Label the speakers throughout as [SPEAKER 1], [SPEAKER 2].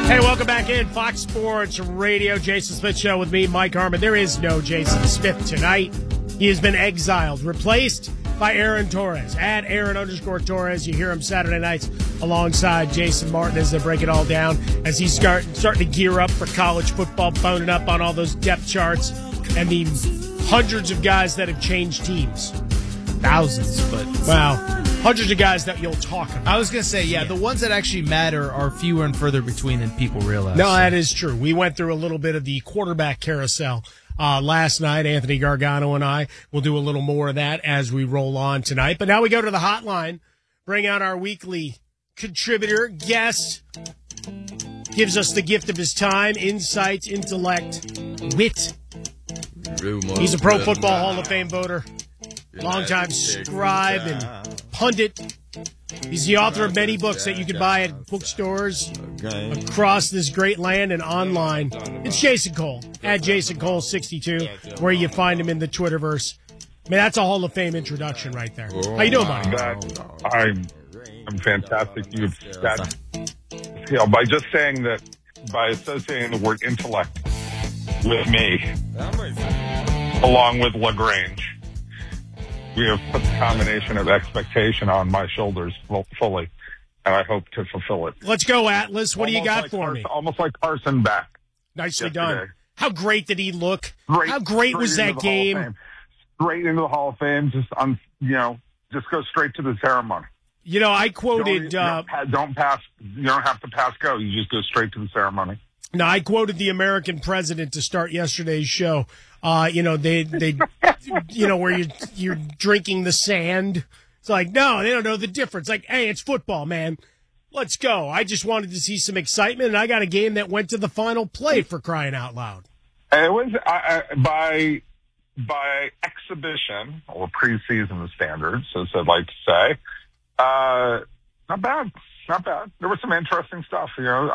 [SPEAKER 1] Hey, welcome back in. Fox Sports Radio, Jason Smith Show with me, Mike Harmon. There is no Jason Smith tonight. He has been exiled, replaced by Aaron Torres. At Aaron_Torres. You hear him Saturday nights alongside Jason Martin as they break it all down, as he's starting to gear up for college football, boning up on all those depth charts and the hundreds of guys that have changed teams.
[SPEAKER 2] Thousands, but
[SPEAKER 1] wow. Hundreds of guys that you'll talk about.
[SPEAKER 2] I was going to say, yeah, the ones that actually matter are fewer and further between than people realize.
[SPEAKER 1] No, that is true. We went through a little bit of the quarterback carousel last night. Anthony Gargano and I will do a little more of that as we roll on tonight. But now we go to the hotline, bring out our weekly contributor, guest, gives us the gift of his time, insight, intellect, wit. He's a Pro Football Hall of Fame voter, longtime scribe and pundit. He's the author of many books that you can buy at bookstores across this great land and online. It's Jason Cole, at Jason Cole 62, where you find him in the Twitterverse. I mean, that's a Hall of Fame introduction right there. How you doing, buddy?
[SPEAKER 3] I'm fantastic. You've got, by just saying that, by associating the word intellect with me, along with LaGrange, we have put the combination of expectation on my shoulders fully, and I hope to fulfill it.
[SPEAKER 1] Let's go, Atlas. What do you got for me?
[SPEAKER 3] Almost like Carson Beck.
[SPEAKER 1] Nicely done. How great did he look?
[SPEAKER 3] Great,
[SPEAKER 1] how great was that game?
[SPEAKER 3] Straight into the Hall of Fame. Just just go straight to the ceremony.
[SPEAKER 1] You know, I quoted.
[SPEAKER 3] Don't pass. You don't have to pass go. You just go straight to the ceremony.
[SPEAKER 1] No, I quoted the American president to start yesterday's show. They where you're drinking the sand. It's like, no, they don't know the difference. Like, hey, it's football, man. Let's go. I just wanted to see some excitement, and I got a game that went to the final play, for crying out loud.
[SPEAKER 3] And it was by exhibition or preseason standards, as I'd like to say. Not bad. There was some interesting stuff.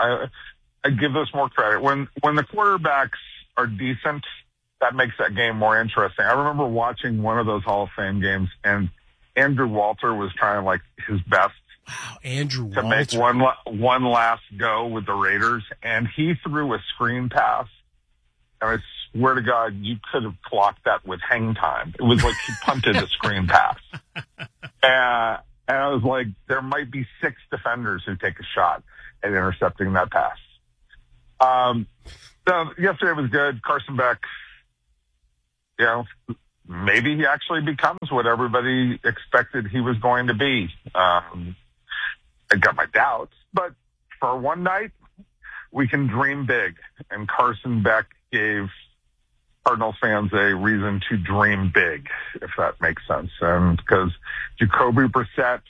[SPEAKER 3] I give this more credit. When the quarterbacks are decent, that makes that game more interesting. I remember watching one of those Hall of Fame games, and Andrew Walter was trying like his best.
[SPEAKER 1] Wow, Andrew
[SPEAKER 3] to
[SPEAKER 1] Walter.
[SPEAKER 3] make one last go with the Raiders, and he threw a screen pass. And I swear to God, you could have clocked that with hang time. It was like he punted a screen pass. And I was like, there might be 6 defenders who take a shot at intercepting that pass. So yesterday was good. Carson Beck, maybe he actually becomes what everybody expected he was going to be. I got my doubts, but for one night, we can dream big. And Carson Beck gave Cardinals fans a reason to dream big, if that makes sense. And because Jacoby Brissett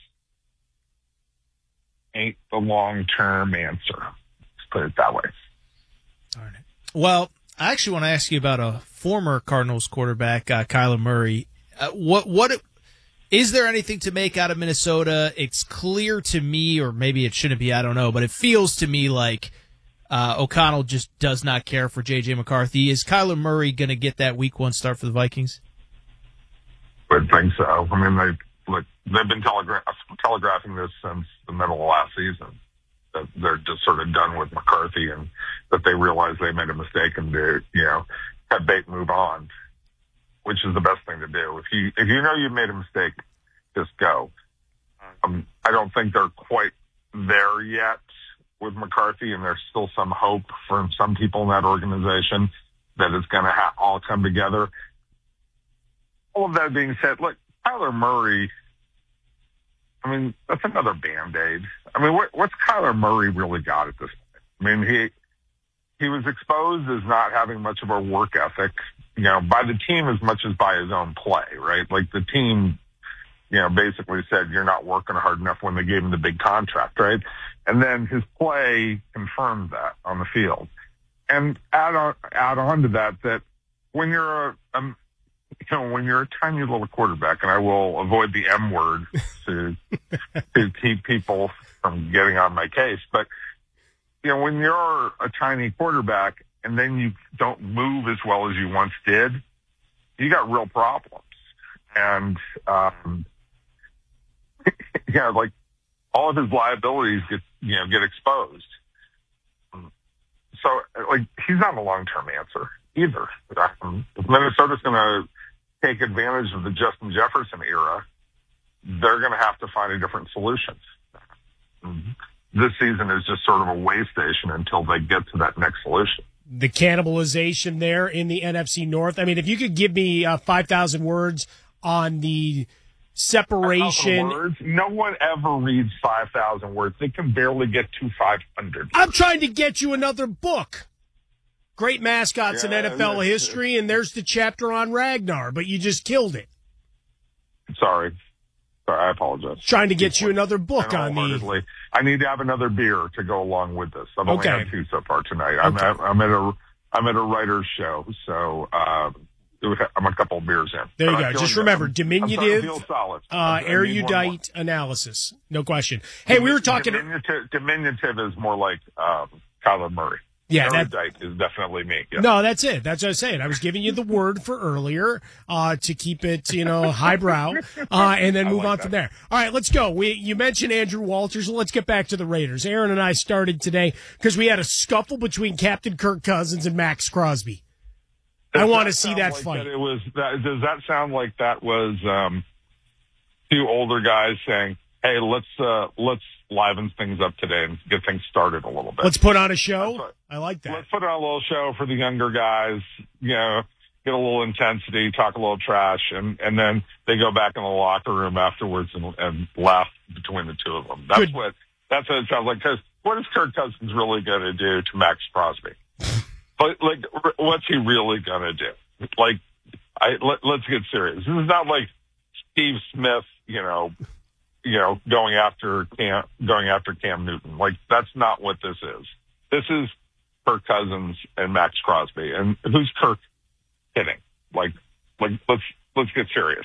[SPEAKER 3] ain't the long-term answer. Let's put it that way.
[SPEAKER 2] Darn it. Well, I actually want to ask you about a former Cardinals quarterback, Kyler Murray. What is there anything to make out of Minnesota? It's clear to me, or maybe it shouldn't be, I don't know, but it feels to me like O'Connell just does not care for J.J. McCarthy. Is Kyler Murray going to get that Week 1 start for the Vikings?
[SPEAKER 3] I think so. I mean, they've been telegraphing this since the middle of last season, that they're just sort of done with McCarthy and that they realize they made a mistake and to, cut bait and move on, which is the best thing to do. If you know you've made a mistake, just go. I don't think they're quite there yet with McCarthy, and there's still some hope from some people in that organization that it's going to all come together. All of that being said, look, Kyler Murray, I mean, that's another Band-Aid. I mean, what's Kyler Murray really got at this point? I mean, he was exposed as not having much of a work ethic, by the team as much as by his own play, right? Like the team, basically said you're not working hard enough when they gave him the big contract, right? And then his play confirmed that on the field. And add on to that when you're when you're a tiny little quarterback, and I will avoid the M word to keep people from getting on my case, but when you're a tiny quarterback and then you don't move as well as you once did, you got real problems. And like all of his liabilities get exposed. So, like, he's not a long-term answer either. If Minnesota's going to take advantage of the Justin Jefferson era, they're going to have to find a different solution. This season is just sort of a way station until they get to that next solution.
[SPEAKER 1] The cannibalization there in the NFC North. I mean, if you could give me 5,000 words on the separation.
[SPEAKER 3] Words? No one ever reads 5,000 words. They can barely get to 500.
[SPEAKER 1] I'm trying to get you another book. Great mascots in NFL history, and there's the chapter on Ragnar, but you just killed it.
[SPEAKER 3] Sorry, I apologize.
[SPEAKER 1] Trying to get you another book on the.
[SPEAKER 3] I need to have another beer to go along with this. I've only had 2 so far tonight.
[SPEAKER 1] Okay.
[SPEAKER 3] I'm at a writer's show, so I'm a couple of beers in.
[SPEAKER 1] There you go. Just remember, diminutive,
[SPEAKER 3] feel solid.
[SPEAKER 1] erudite analysis. No question. Hey, we were talking.
[SPEAKER 3] Diminutive is more like Kyler Murray.
[SPEAKER 1] Yeah,
[SPEAKER 3] erudite is definitely me. Yeah.
[SPEAKER 1] No, that's it. That's what I was saying. I was giving you the word for earlier to keep it, highbrow, and then move on from there. All right, let's go. You mentioned Andrew Walters. Let's get back to the Raiders. Aaron and I started today because we had a scuffle between Captain Kirk Cousins and Max Crosby. I want to see that fight.
[SPEAKER 3] Does that sound like that was 2 older guys saying, "Hey, let's liven things up today and get things started a little bit.
[SPEAKER 1] Let's put on a show." I like that.
[SPEAKER 3] Let's put on a little show for the younger guys. Get a little intensity, talk a little trash, and then they go back in the locker room afterwards and laugh between the 2 of them. That's what it sounds like. Because what is Kirk Cousins really going to do to Max Crosby? But what's he really going to do? Let's get serious. This is not like Steve Smith, going after Cam Newton. Like, that's not what this is. This is Kirk Cousins and Max Crosby. And who's Kirk hitting? Let's get serious.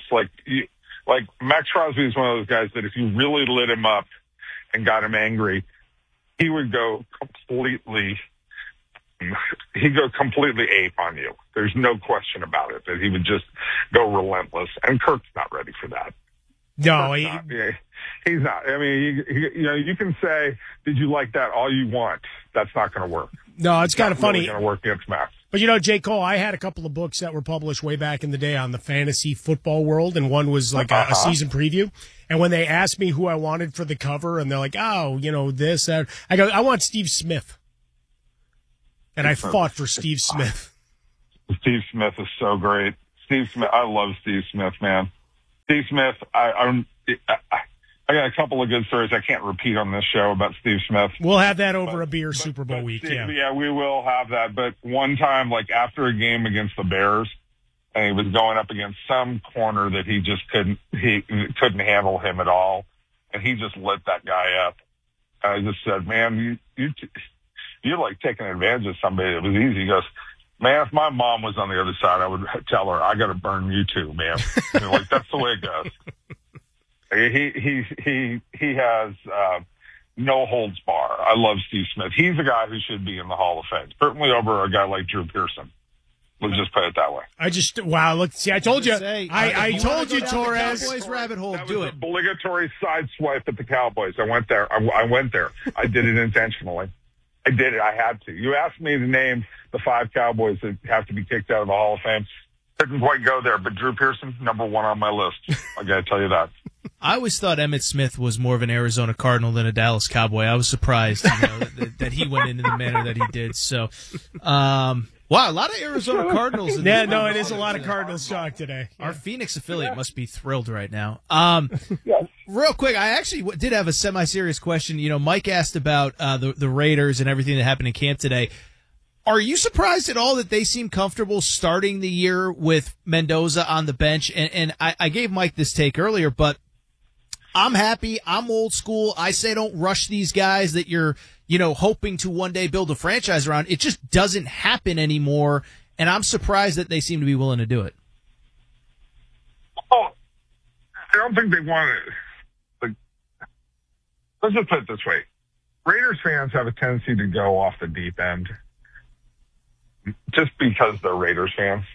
[SPEAKER 3] Max Crosby is one of those guys that if you really lit him up and got him angry, he would go completely ape on you. There's no question about it, that he would just go relentless. And Kirk's not ready for that.
[SPEAKER 1] No,
[SPEAKER 3] he's not. I mean, you can say, "Did you like that?" all you want. That's not going to work.
[SPEAKER 1] No, it's kind of funny.
[SPEAKER 3] It's going to work against Max.
[SPEAKER 1] But J. Cole, I had a couple of books that were published way back in the day on the fantasy football world, and one was like a season preview. And when they asked me who I wanted for the cover, and they're like, "Oh, this," that, I go, "I want Steve Smith," and I fought for Steve Smith.
[SPEAKER 3] Steve Smith is so great. Steve Smith, I love Steve Smith, man. Steve Smith, I got a couple of good stories I can't repeat on this show about Steve Smith.
[SPEAKER 1] We'll have that over a beer Super Bowl week.
[SPEAKER 3] Yeah, we will have that. But one time, after a game against the Bears, and he was going up against some corner that he just couldn't handle him at all, and he just lit that guy up. I just said, "Man, you're like taking advantage of somebody that was easy." He goes, "Man, if my mom was on the other side, I would tell her, I got to burn you too, man." That's the way it goes. He has no holds bar. I love Steve Smith. He's a guy who should be in the Hall of Fame, certainly over a guy like Drew Pearson. Let's just put it that way.
[SPEAKER 1] I told you. I told you, Torres.
[SPEAKER 2] Cowboys rabbit hole.
[SPEAKER 3] That was an obligatory side swipe at the Cowboys. I went there. I went there. I did it intentionally. I did it. I had to. You asked me to name the 5 Cowboys that have to be kicked out of the Hall of Fame. Didn't quite go there, but Drew Pearson, number 1 on my list. I got to tell you that.
[SPEAKER 2] I always thought Emmitt Smith was more of an Arizona Cardinal than a Dallas Cowboy. I was surprised that he went in the manner that he did. So, wow, a lot of Arizona Cardinals.
[SPEAKER 1] It is a lot of Cardinals talk today.
[SPEAKER 2] Yeah. Our Phoenix affiliate must be thrilled right now.
[SPEAKER 3] Yes.
[SPEAKER 2] Real quick, I actually did have a semi-serious question. Mike asked about the Raiders and everything that happened in camp today. Are you surprised at all that they seem comfortable starting the year with Mendoza on the bench? And I gave Mike this take earlier, but I'm happy. I'm old school. I say don't rush these guys that you're, hoping to one day build a franchise around. It just doesn't happen anymore, and I'm surprised that they seem to be willing to do it.
[SPEAKER 3] Oh, I don't think they want it. Let's just put it this way. Raiders fans have a tendency to go off the deep end just because they're Raiders fans.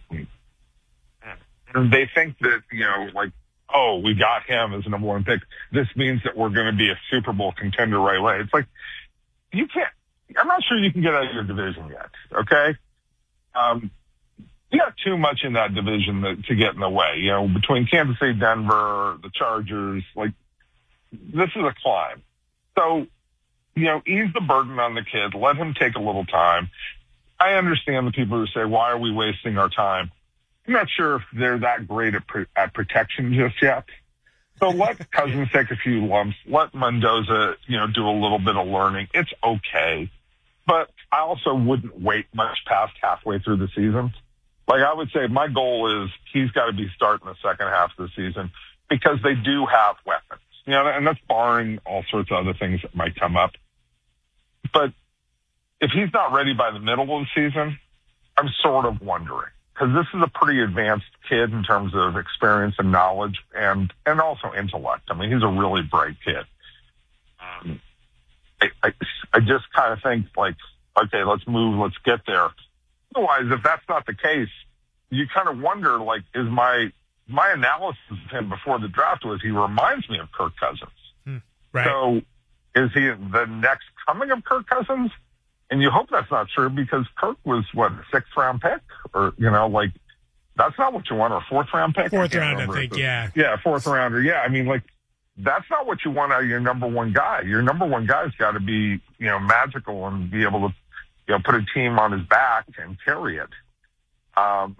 [SPEAKER 3] They think that, we got him as the number 1 pick. This means that we're going to be a Super Bowl contender right away. It's like, you can't. I'm not sure you can get out of your division yet. Okay. You got too much in that division to get in the way. You know, between Kansas City, Denver, the Chargers, like, this is a climb. So, you know, ease the burden on the kid. Let him take a little time. I understand the people who say, why are we wasting our time? I'm not sure if they're that great at protection just yet. So let Cousins take a few lumps. Let Mendoza, you know, do a little bit of learning. It's okay. But I also wouldn't wait much past halfway through the season. Like, I would say my goal is he's got to be starting the second half of the season because they do have weapons. You know, and that's barring all sorts of other things that might come up. But if he's not ready by the middle of the season, I'm sort of wondering. Because this is a pretty advanced kid in terms of experience and knowledge and also intellect. I mean, he's a really bright kid. I just kind of think, like, okay, let's move, let's get there. Otherwise, if that's not the case, you kind of wonder, like, is my analysis of him before the draft was he reminds me of Kirk Cousins.
[SPEAKER 1] Right.
[SPEAKER 3] So is he the next coming of Kirk Cousins? And you hope that's not true because Kirk was, what, a sixth-round pick? Or, you know, like, that's not what you want, or a fourth-round pick?
[SPEAKER 1] Fourth round, I think, yeah.
[SPEAKER 3] Yeah, fourth-rounder, yeah. I mean, like, that's not what you want out of your number one guy. Your number one guy's got to be, you know, magical and be able to, you know, put a team on his back and carry it. But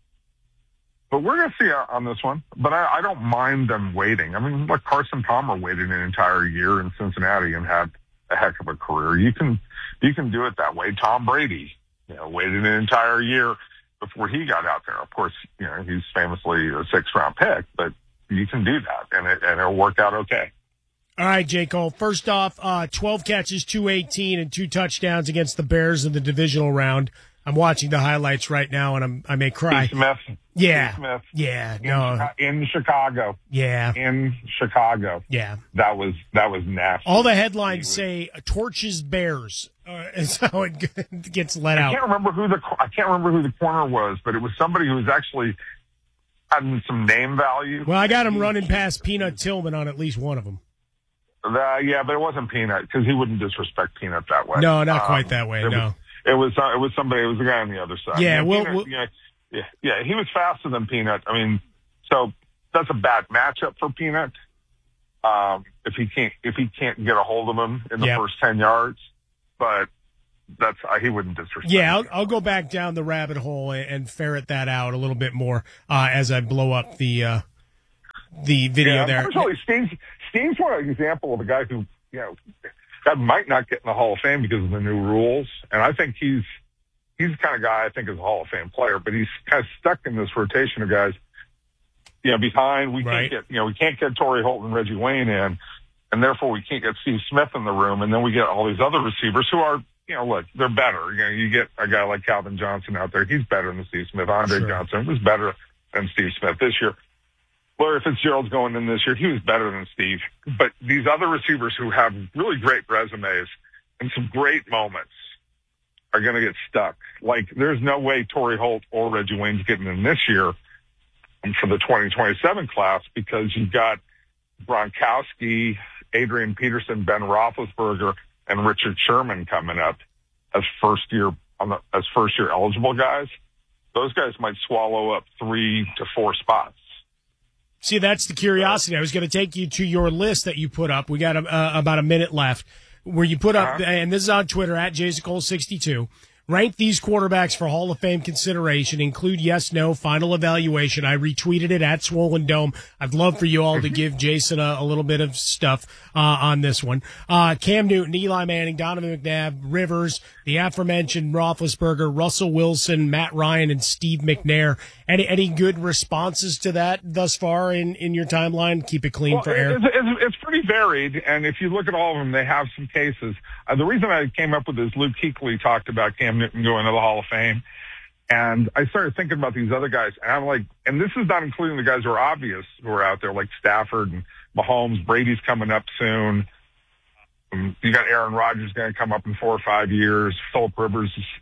[SPEAKER 3] we're going to see on this one. But I don't mind them waiting. I mean, look, Carson Palmer waited an entire year in Cincinnati and had a heck of a career. You can do it that way. Tom Brady, you know, waited an entire year before he got out there. Of course, you know, he's famously a sixth-round pick, but you can do that, and it'll work out okay.
[SPEAKER 1] All right, J. Cole. First off, 12 catches, 218, and 2 touchdowns against the Bears in the divisional round. I'm watching the highlights right now, and I may cry.
[SPEAKER 3] Steve Smith.
[SPEAKER 1] Yeah.
[SPEAKER 3] Steve Smith.
[SPEAKER 1] Yeah. No.
[SPEAKER 3] In Chicago.
[SPEAKER 1] Yeah.
[SPEAKER 3] In Chicago.
[SPEAKER 1] Yeah.
[SPEAKER 3] That was nasty.
[SPEAKER 1] All the headlines say torches Bears. Is how it gets let out.
[SPEAKER 3] I can't remember who the corner was, but it was somebody who was actually had some name value.
[SPEAKER 1] Well, I got him running past Peanut Tillman on at least one of them.
[SPEAKER 3] Yeah, but it wasn't Peanut because he wouldn't disrespect Peanut that way.
[SPEAKER 1] No, not quite that way. No.
[SPEAKER 3] It was somebody. It was the guy on the other side.
[SPEAKER 1] Yeah,
[SPEAKER 3] Peanut, he was faster than Peanut. I mean, so that's a bad matchup for Peanut. If he can't get a hold of him in the first 10 yards, but he wouldn't disrespect.
[SPEAKER 1] Yeah, I'll go back down the rabbit hole and ferret that out a little bit more as I blow up the video there.
[SPEAKER 3] Unfortunately, Steve's one example of a guy who, you know, that might not get in the Hall of Fame because of the new rules. And I think he's the kind of guy I think is a Hall of Fame player, but he's kind of stuck in this rotation of guys, you know, behind. We can't get Torrey Holt and Reggie Wayne in, and therefore we can't get Steve Smith in the room. And then we get all these other receivers who are, you know, look, they're better. You know, you get a guy like Calvin Johnson out there. He's better than Steve Smith. Andre Johnson was better than Steve Smith this year. Larry Fitzgerald's going in this year. He was better than Steve. But these other receivers who have really great resumes and some great moments are going to get stuck. Like, there's no way Torrey Holt or Reggie Wayne's getting in this year for the 2027 class because you've got Gronkowski, Adrian Peterson, Ben Roethlisberger, and Richard Sherman coming up as first year eligible guys. Those guys might swallow up 3 to 4 spots.
[SPEAKER 1] See, that's the curiosity. I was going to take you to your list that you put up. We got about a minute left where you put up, and this is on Twitter, at JasonCole62. Rank these quarterbacks for Hall of Fame consideration. Include yes, no, final evaluation. I retweeted it at Swollen Dome. I'd love for you all to give Jason a little bit of stuff on this one. Cam Newton, Eli Manning, Donovan McNabb, Rivers, the aforementioned Roethlisberger, Russell Wilson, Matt Ryan, and Steve McNair. Any good responses to that thus far in your timeline? Keep it clean for air.
[SPEAKER 3] It's pretty varied, and if you look at all of them, they have some cases. The reason I came up with this, Luke Kuechly talked about Cam Newton going to the Hall of Fame, and I started thinking about these other guys, and I'm like, and this is not including the guys who are obvious who are out there, like Stafford and Mahomes. Brady's coming up soon. You got Aaron Rodgers going to come up in 4 or 5 years. Philip Rivers is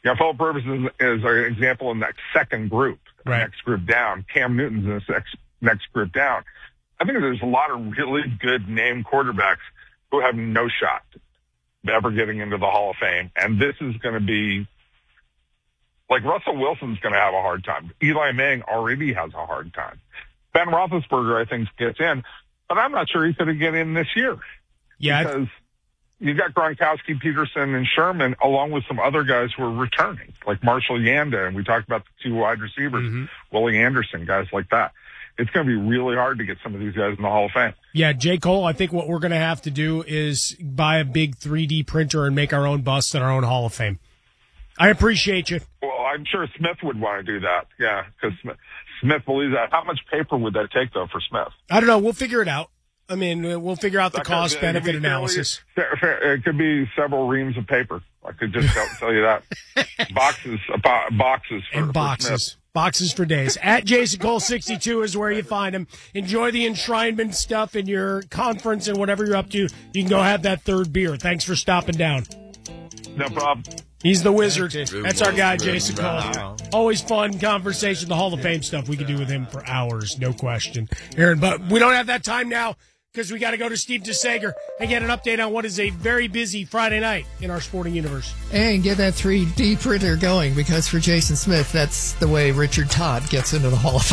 [SPEAKER 3] an example in that second group,
[SPEAKER 1] right.
[SPEAKER 3] Next group down. Cam Newton's in the next group down. I think there's a lot of really good name quarterbacks who have no shot. ever getting into the Hall of Fame. And this is going to be like Russell Wilson's going to have a hard time. Eli Manning already has a hard time. Ben Roethlisberger, I think, gets in, but I'm not sure he's going to get in this year.
[SPEAKER 1] Yeah.
[SPEAKER 3] Because you got Gronkowski, Peterson, and Sherman, along with some other guys who are returning, like Marshall Yanda, and we talked about the 2 wide receivers, Willie Anderson, guys like that. It's going to be really hard to get some of these guys in the Hall of Fame.
[SPEAKER 1] Yeah, J. Cole, I think what we're going to have to do is buy a big 3D printer and make our own busts in our own Hall of Fame. I appreciate you.
[SPEAKER 3] Well, I'm sure Smith would want to do that. Yeah, because Smith believes that. How much paper would that take, though, for Smith?
[SPEAKER 1] I don't know. We'll figure it out. I mean, we'll figure out the cost-benefit analysis.
[SPEAKER 3] It could be several reams of paper. I could just tell you that. Boxes for Smith.
[SPEAKER 1] Boxes for days. At Jason Cole 62 is where you find him. Enjoy the enshrinement stuff in your conference and whatever you're up to. You can go have that third beer. Thanks for stopping down.
[SPEAKER 3] No problem.
[SPEAKER 1] He's the wizard. That's our guy, Jason Cole. Always fun conversation. The Hall of Fame stuff we could do with him for hours, no question. Aaron, but we don't have that time now because we got to go to Steve DeSager and get an update on what is a very busy Friday night in our sporting universe.
[SPEAKER 4] And get that 3D printer going, because for Jason Smith, that's the way Richard Todd gets into the Hall of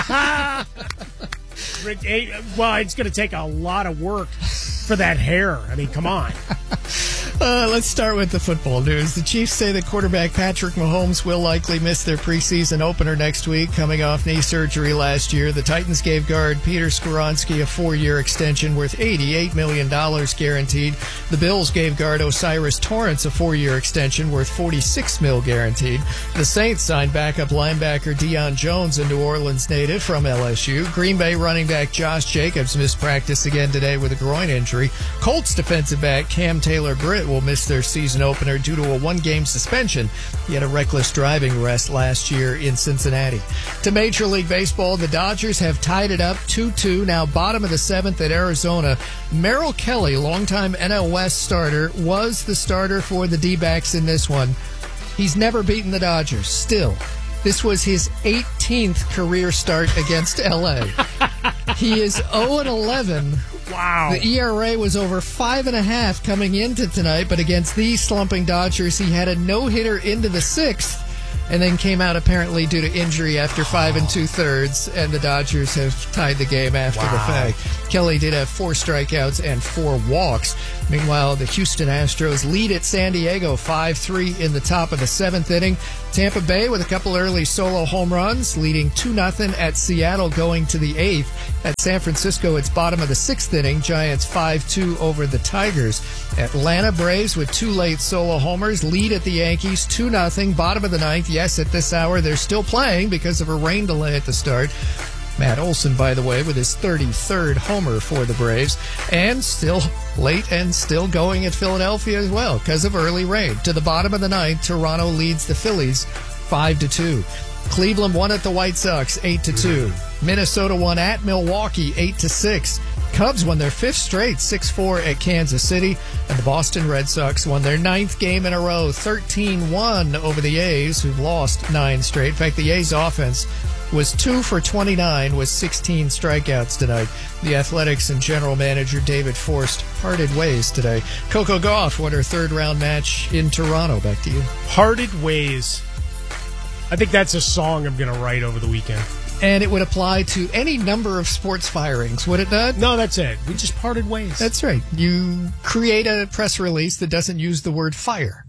[SPEAKER 4] Fame.
[SPEAKER 1] Well, it's going to take a lot of work for that hair. I mean, come on.
[SPEAKER 4] Let's start with the football news. The Chiefs say that quarterback Patrick Mahomes will likely miss their preseason opener next week, coming off knee surgery last year. The Titans gave guard Peter Skoronski a 4-year extension worth $88 million guaranteed. The Bills gave guard Osiris Torrance a 4-year extension worth $46 million guaranteed. The Saints signed backup linebacker Deion Jones, a New Orleans native from LSU. Green Bay running back Josh Jacobs missed practice again today with a groin injury. Colts defensive back Cam Taylor-Britt will miss their season opener due to a 1-game suspension. He had a reckless driving arrest last year in Cincinnati. To Major League Baseball, the Dodgers have tied it up 2-2, now bottom of the 7th at Arizona. Merrill Kelly, longtime NL West starter, was the starter for the D-backs in this one. He's never beaten the Dodgers. Still, this was his 18th career start against L.A. He is 0-11.
[SPEAKER 1] Wow.
[SPEAKER 4] The ERA was over 5.5 coming into tonight, but against these slumping Dodgers, he had a no-hitter into the 6th and then came out apparently due to injury after 5 2/3, and the Dodgers have tied the game after the fact. Kelly did have 4 strikeouts and 4 walks. Meanwhile, the Houston Astros lead at San Diego 5-3 in the top of the 7th inning. Tampa Bay with a couple early solo home runs, leading 2-0 at Seattle going to the 8th. At San Francisco, it's bottom of the 6th inning. Giants 5-2 over the Tigers. Atlanta Braves with 2 late solo homers lead at the Yankees 2-0, bottom of the 9th. Yes, at this hour, they're still playing because of a rain delay at the start. Matt Olson, by the way, with his 33rd homer for the Braves. And still late and still going at Philadelphia as well because of early rain. To the bottom of the 9th, Toronto leads the Phillies 5-2. Cleveland won at the White Sox 8-2. Minnesota won at Milwaukee 8-6. Cubs won their 5th straight 6-4 at Kansas City. And the Boston Red Sox won their 9th game in a row 13-1 over the A's, who've lost 9 straight. In fact, the A's offense was 2 for 29 with 16 strikeouts tonight. The Athletics and general manager David Forst parted ways today. Coco Gauff won her 3rd-round match in Toronto. Back to you.
[SPEAKER 1] Parted ways. I think that's a song I'm going to write over the weekend.
[SPEAKER 4] And it would apply to any number of sports firings, would it not?
[SPEAKER 1] No, that's it. We just parted ways.
[SPEAKER 4] That's right. You create a press release that doesn't use the word fire.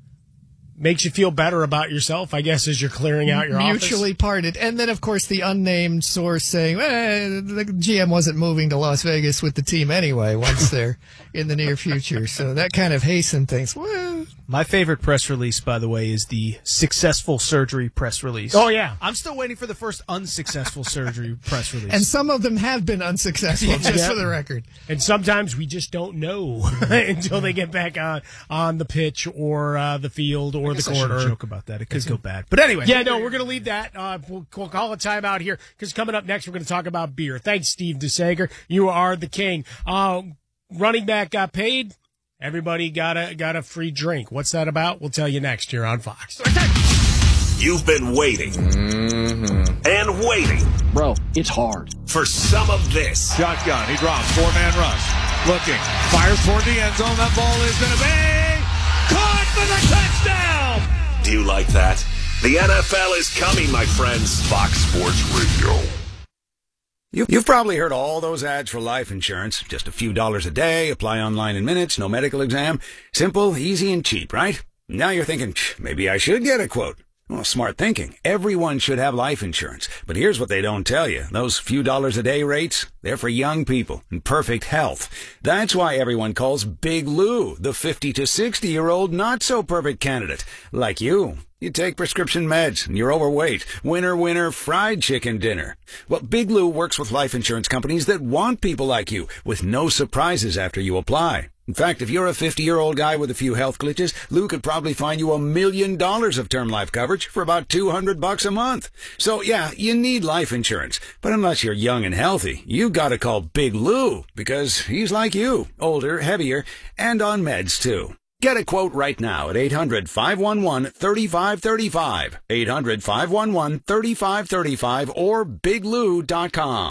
[SPEAKER 1] Makes you feel better about yourself, I guess, as you're clearing out your office.
[SPEAKER 4] Mutually parted. And then, of course, the unnamed source saying, the GM wasn't moving to Las Vegas with the team anyway once they're in the near future. So that kind of hastened things. Well,
[SPEAKER 2] my favorite press release, by the way, is the successful surgery press release.
[SPEAKER 1] Oh, yeah.
[SPEAKER 2] I'm still waiting for the first unsuccessful surgery press release.
[SPEAKER 4] And some of them have been unsuccessful, just for the record.
[SPEAKER 1] And sometimes we just don't know until they get back on the pitch or the field or the corner.
[SPEAKER 2] I joke about that. It could go bad. But anyway.
[SPEAKER 1] Yeah, no, we're going to leave that. We'll call a timeout here because coming up next, we're going to talk about beer. Thanks, Steve DeSager. You are the king. Running back got paid. Everybody got a free drink. What's that about? We'll tell you next here on Fox.
[SPEAKER 5] You've been waiting and waiting.
[SPEAKER 6] Bro, it's hard.
[SPEAKER 5] For some of this.
[SPEAKER 7] Shotgun. He drops. 4-man rush.
[SPEAKER 6] looking. Fires toward the end zone. That ball is going to be caught for the touchdown.
[SPEAKER 5] Do you like that? The NFL is coming, my friends. Fox Sports Radio.
[SPEAKER 7] You've probably heard all those ads for life insurance. Just a few dollars a day, apply online in minutes, no medical exam. Simple, easy, and cheap, right? Now you're thinking, maybe I should get a quote. Well, smart thinking. Everyone should have life insurance. But here's what they don't tell you. Those few dollars a day rates, they're for young people in perfect health. That's why everyone calls Big Lou the 50 to 60-year-old not-so-perfect candidate. Like you. You take prescription meds, and you're overweight. Winner, fried chicken dinner. Well, Big Lou works with life insurance companies that want people like you, with no surprises after you apply. In fact, if you're a 50-year-old guy with a few health glitches, Lou could probably find you $1 million of term life coverage for about $200 a month. So, yeah, you need life insurance. But unless you're young and healthy, you gotta call Big Lou, because he's like you, older, heavier, and on meds, too. Get a quote right now at 800-511-3535, 800-511-3535, or biglou.com.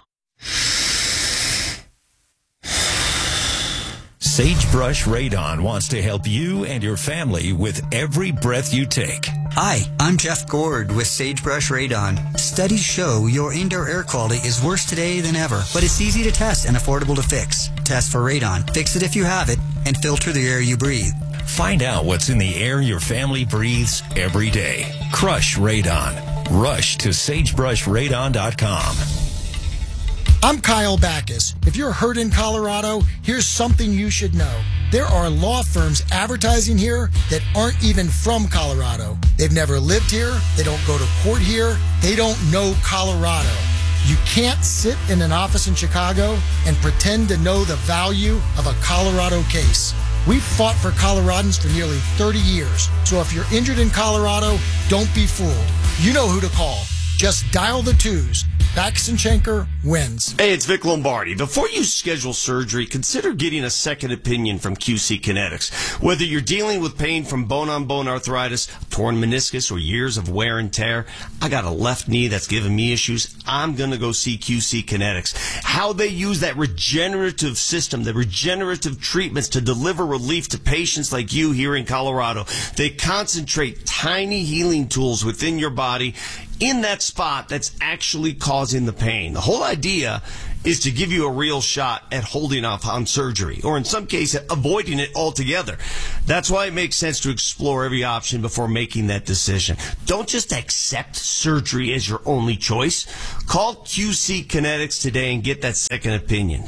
[SPEAKER 8] Sagebrush Radon wants to help you and your family with every breath you take.
[SPEAKER 9] Hi, I'm Jeff Gord with Sagebrush Radon. Studies show your indoor air quality is worse today than ever, but it's easy to test and affordable to fix. Test for radon, fix it if you have it, and filter the air you breathe.
[SPEAKER 8] Find out what's in the air your family breathes every day. Crush Radon. Rush to sagebrushradon.com.
[SPEAKER 10] I'm Kyle Backus. If you're hurt in Colorado, here's something you should know. There are law firms advertising here that aren't even from Colorado. They've never lived here. They don't go to court here. They don't know Colorado. You can't sit in an office in Chicago and pretend to know the value of a Colorado case. We've fought for Coloradans for nearly 30 years. So if you're injured in Colorado, don't be fooled. You know who to call. Just dial the 2s. Backus and Schenker wins.
[SPEAKER 11] Hey, it's Vic Lombardi. Before you schedule surgery, consider getting a second opinion from QC Kinetics. Whether you're dealing with pain from bone-on-bone arthritis, torn meniscus, or years of wear and tear, I got a left knee that's giving me issues. I'm going to go see QC Kinetics. How they use that regenerative system, the regenerative treatments to deliver relief to patients like you here in Colorado. They concentrate tiny healing tools within your body in that spot that's actually causing the pain. The whole idea is to give you a real shot at holding off on surgery, or in some cases, avoiding it altogether. That's why it makes sense to explore every option before making that decision. Don't just accept surgery as your only choice. Call QC Kinetics today and get that second opinion.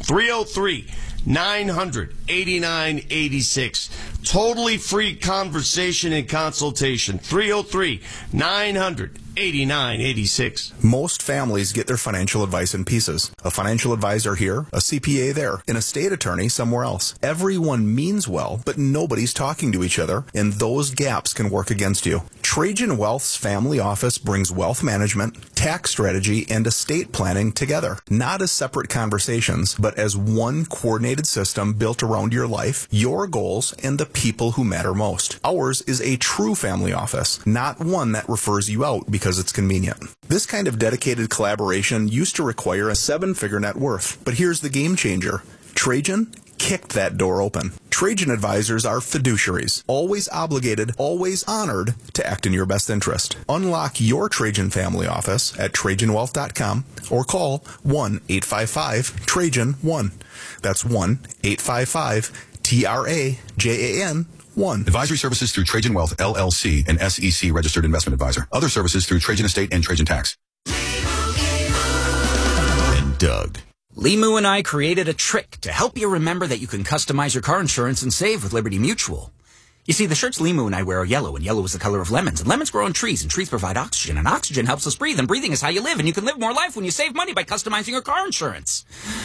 [SPEAKER 11] 303-900-8986. Totally free conversation and consultation. 303-900-8986.
[SPEAKER 12] Most families get their financial advice in pieces. A financial advisor here, a CPA there, an estate attorney somewhere else. Everyone means well, but nobody's talking to each other, and those gaps can work against you. Trajan Wealth's family office brings wealth management, tax strategy, and estate planning together. Not as separate conversations, but as one coordinated system built around your life, your goals, and the people who matter most. Ours is a true family office, not one that refers you out because it's convenient. This kind of dedicated collaboration used to require a 7-figure net worth, but here's the game changer. Trajan kicked that door open. Trajan advisors are fiduciaries, always obligated, always honored to act in your best interest. Unlock your Trajan family office at TrajanWealth.com or call 1-855-TRAJAN-1. That's 1-855-TRAJAN-1.
[SPEAKER 13] Advisory services through Trajan Wealth, LLC, an SEC registered investment advisor. Other services through Trajan Estate and Trajan Tax.
[SPEAKER 8] And Doug.
[SPEAKER 14] Limu and I created a trick to help you remember that you can customize your car insurance and save with Liberty Mutual. You see, the shirts Limu and I wear are yellow, and yellow is the color of lemons. And lemons grow on trees, and trees provide oxygen. And oxygen helps us breathe, and breathing is how you live. And you can live more life when you save money by customizing your car insurance.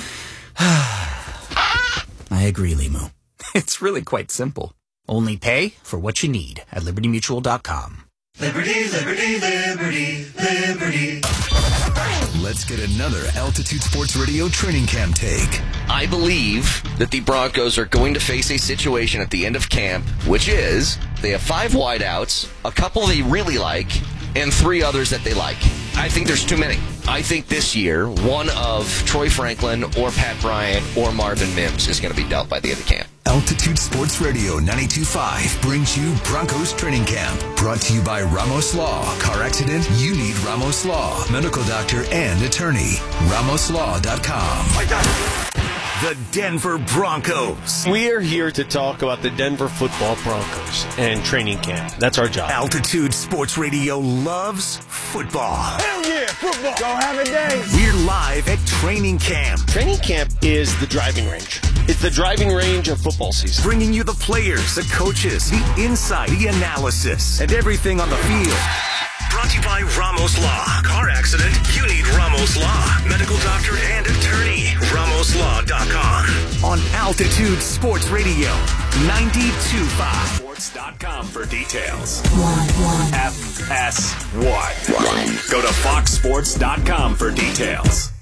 [SPEAKER 14] I agree, Limu. It's really quite simple. Only pay for what you need at LibertyMutual.com.
[SPEAKER 15] Liberty, liberty, liberty, liberty.
[SPEAKER 8] Let's get another Altitude Sports Radio training camp take.
[SPEAKER 16] I believe that the Broncos are going to face a situation at the end of camp, which is they have 5 wideouts, a couple they really like, and 3 others that they like. I think there's too many. I think this year, one of Troy Franklin or Pat Bryant or Marvin Mims is going to be dealt by the end of camp.
[SPEAKER 17] Altitude Sports Radio 92.5 brings you Broncos Training Camp. Brought to you by Ramos Law. Car accident? You need Ramos Law. Medical doctor and attorney. RamosLaw.com.
[SPEAKER 5] The Denver Broncos.
[SPEAKER 11] We are here to talk about the Denver Football Broncos and training camp. That's our job.
[SPEAKER 5] Altitude Sports Radio loves football.
[SPEAKER 6] Hell yeah, football. Go have a day.
[SPEAKER 5] We're live at training camp.
[SPEAKER 11] Training camp is the driving range. It's the driving range of football season.
[SPEAKER 5] Bringing you the players, the coaches, the insight, the analysis, and everything on the field. Brought to you by Ramos Law. Car accident? You need Ramos Law. Medical doctor and attorney. RamosLaw.com. On Altitude Sports Radio 92.5. Sports.com for details. FS1. Go to FoxSports.com for details.